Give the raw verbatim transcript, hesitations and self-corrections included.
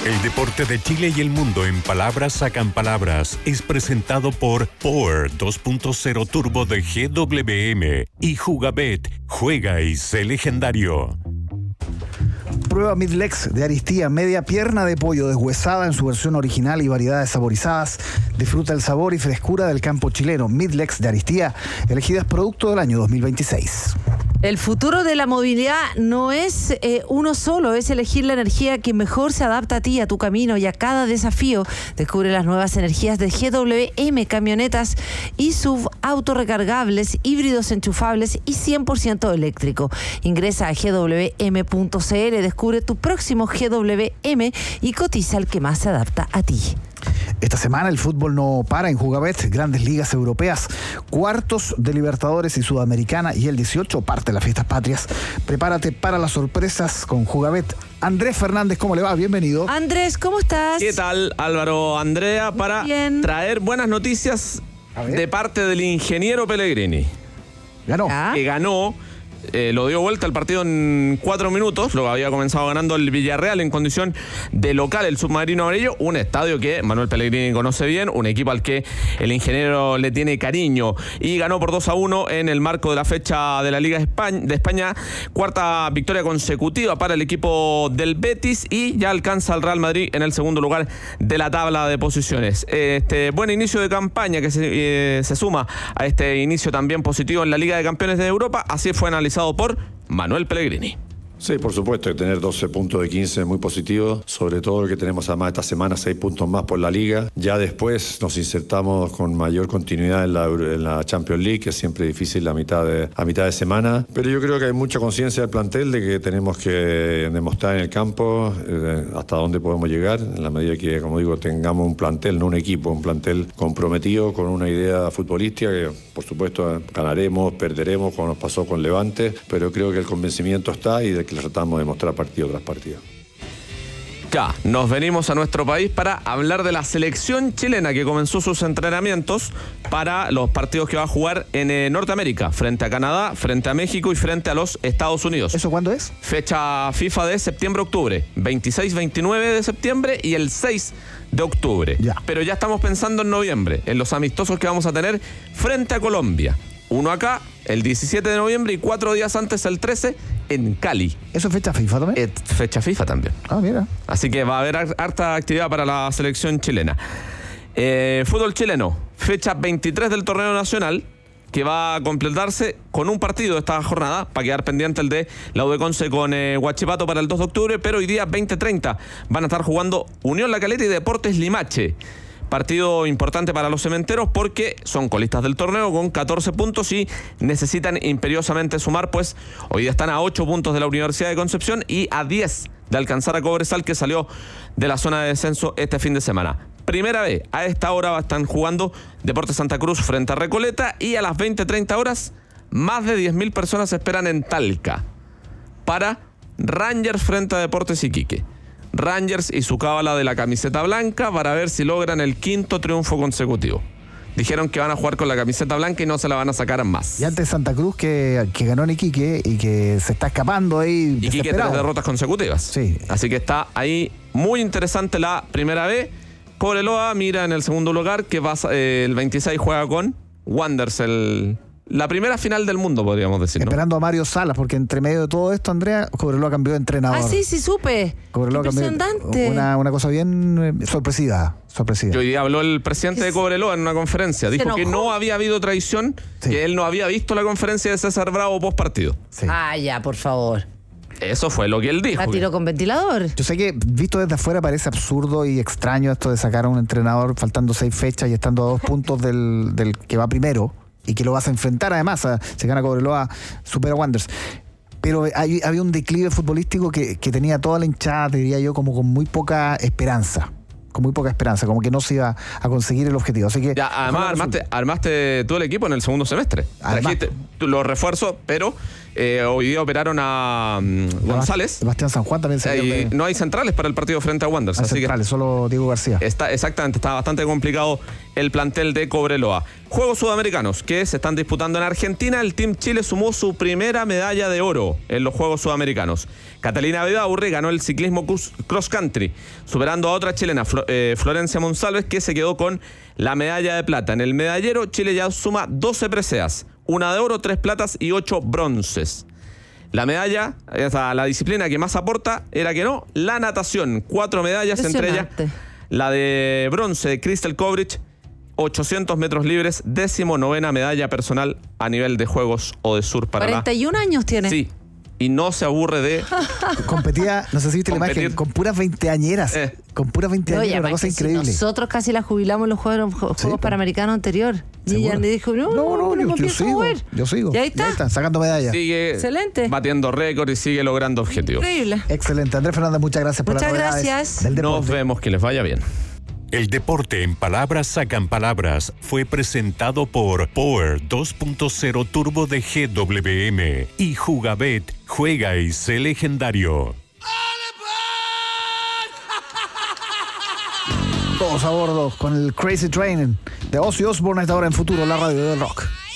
El deporte de Chile y el mundo en palabras sacan palabras es presentado por Power dos punto cero Turbo de G W M y Jugabet. Juega y sé legendario. Prueba Midlex de Aristía, media pierna de pollo deshuesada en su versión original y variedades saborizadas. Disfruta el sabor y frescura del campo chileno. Midlex de Aristía, elegidas producto del año dos mil veintiséis. El futuro de la movilidad no es eh, uno solo, es elegir la energía que mejor se adapta a ti, a tu camino y a cada desafío. Descubre las nuevas energías de G W M, camionetas y sub autorrecargables, híbridos enchufables y cien por ciento eléctrico. Ingresa a G W M punto C L, descubre tu próximo G W M y cotiza el que más se adapta a ti. Esta semana el fútbol no para en Jugabet, grandes ligas europeas, cuartos de Libertadores y Sudamericana y el dieciocho parte de las fiestas patrias. Prepárate para las sorpresas con Jugabet. Andrés Fernández, ¿cómo le va? Bienvenido. Andrés, ¿cómo estás? ¿Qué tal, Álvaro, Andrea? Para Bien. traer buenas noticias de parte del ingeniero Pellegrini. Ganó. ¿Ah? Que ganó. Eh, lo dio vuelta el partido en cuatro minutos. Lo había comenzado ganando el Villarreal en condición de local, el Submarino Amarillo. Un estadio que Manuel Pellegrini conoce bien, un equipo al que el ingeniero le tiene cariño. Y ganó por dos a uno en el marco de la fecha de la Liga de España, de España. Cuarta victoria consecutiva para el equipo del Betis y ya alcanza al Real Madrid en el segundo lugar de la tabla de posiciones. Este buen inicio de campaña que se, eh, se suma a este inicio también positivo en la Liga de Campeones de Europa. Así fue analizado por Manuel Pellegrini. Sí, por supuesto, tener doce puntos de quince es muy positivo, sobre todo lo que tenemos además esta semana, seis puntos más por la Liga. Ya después nos insertamos con mayor continuidad en la, en la Champions League, que es siempre difícil a mitad, de, a mitad de semana, pero yo creo que hay mucha conciencia del plantel de que tenemos que demostrar en el campo eh, hasta dónde podemos llegar, en la medida que, como digo, tengamos un plantel, no un equipo, un plantel comprometido con una idea futbolística que, por supuesto, ganaremos, perderemos, como nos pasó con Levante, pero creo que el convencimiento está y de que le tratamos de mostrar partido tras partido. Ya, nos venimos a nuestro país para hablar de la selección chilena que comenzó sus entrenamientos para los partidos que va a jugar en eh, Norteamérica, frente a Canadá, frente a México y frente a los Estados Unidos. ¿Eso cuándo es? Fecha FIFA de septiembre-octubre, veintiséis veintinueve de septiembre y el seis de octubre. Ya. Pero ya estamos pensando en noviembre, en los amistosos que vamos a tener frente a Colombia. Uno acá, el diecisiete de noviembre y cuatro días antes, el trece, en Cali. ¿Eso es fecha FIFA también? Es fecha FIFA también. Ah, mira. Así que va a haber harta actividad para la selección chilena. Eh, fútbol chileno, fecha veintitrés del torneo nacional, que va a completarse con un partido esta jornada, para quedar pendiente el de la U de Conce con eh, Huachipato para el dos de octubre, pero hoy día veinte treinta van a estar jugando Unión La Calera y Deportes Limache. Partido importante para los cementeros porque son colistas del torneo con catorce puntos y necesitan imperiosamente sumar, pues hoy día están a ocho puntos de la Universidad de Concepción y a diez de alcanzar a Cobresal, que salió de la zona de descenso este fin de semana. Primera vez, a esta hora están jugando Deportes Santa Cruz frente a Recoleta y a las veinte treinta horas más de diez mil personas esperan en Talca para Rangers frente a Deportes Iquique. Rangers y su cábala de la camiseta blanca para ver si logran el quinto triunfo consecutivo. Dijeron que van a jugar con la camiseta blanca y no se la van a sacar más. Y antes Santa Cruz que, que ganó en Iquique y que se está escapando ahí. Iquique tres derrotas consecutivas. Sí. Así que está ahí muy interesante la primera vez. Cobreloa mira en el segundo lugar, que va, eh, el veintiséis juega con Wanderers, el... la primera final del mundo, podríamos decir, ¿no? Esperando a Mario Salas, porque entre medio de todo esto, Andrea, Cobreloa cambió de entrenador. Ah, sí, sí, supe. Cobreloa cambió. Impresionante. Una, una cosa bien eh, sorpresiva, sorpresiva. Y hoy día habló el presidente de Cobreloa en una conferencia. Dijo que no había habido traición, sí. Que él no había visto la conferencia de César Bravo post partido. Sí. Ah, ya, por favor. Eso fue lo que él dijo. ¿La tiró con ventilador? Yo sé que visto desde afuera parece absurdo y extraño esto de sacar a un entrenador faltando seis fechas y estando a dos puntos del, del que va primero y que lo vas a enfrentar además. A, se gana Cobreloa, supera Wanderers. Pero hay, había un declive futbolístico que, que tenía toda la hinchada, te diría yo, como con muy poca esperanza. Con muy poca esperanza, como que no se iba a conseguir el objetivo. Así que ya, además armaste, armaste todo el equipo en el segundo semestre. Trajiste, los refuerzos, pero eh, hoy día operaron a um, González. Sebastián San Juan también se Eh, y pierde. no hay centrales para el partido frente a Wanderers. Hay Así centrales, que solo Diego García. está, exactamente, está bastante complicado el plantel de Cobreloa. Juegos Sudamericanos que se están disputando en Argentina. El Team Chile sumó su primera medalla de oro en los Juegos Sudamericanos. Catalina Vidaurri ganó el ciclismo cross country, superando a otra chilena, Flo- eh, Florencia Monsalves, que se quedó con la medalla de plata. En el medallero, Chile ya suma doce preseas, una de oro, tres platas y ocho bronces. La medalla, esa, la disciplina que más aporta era que no, la natación. Cuatro medallas, entre ellas Impresionante. la de bronce de Crystal Kovrich, ochocientos metros libres, décimo novena medalla personal a nivel de Juegos O de Sur para cuarenta y un años la... tiene. Sí, y no se aburre de... Competía, no sé si viste la Competir. imagen, con puras veinteañeras. Eh. Con puras No, y veinteañeras, una además cosa que si increíble. nosotros casi la jubilamos en los Juegos, juegos Sí, pues. Panamericanos anterior. Y ella Seguro. le dijo, no, No, no, me yo, yo empiezo a sigo. mover. Yo sigo. Y ahí está. sacando medallas. Sigue Excelente. batiendo récord y sigue logrando objetivos. Increíble. Excelente. Andrés Fernández, muchas gracias por Muchas las novedades gracias. del Nos deporte. vemos, que les vaya bien. El deporte en palabras sacan palabras fue presentado por Power dos punto cero Turbo de G W M y Jugabet, juega y sé legendario. Todos a bordo con el Crazy Train de Ozzy Osbourne a esta hora en Futuro, la radio del rock.